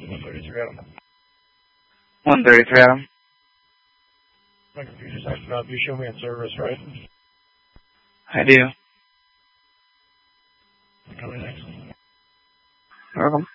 133 Adam. 133 Adam. My computer's acting up. You show me in service, right? I do. Coming next. Welcome.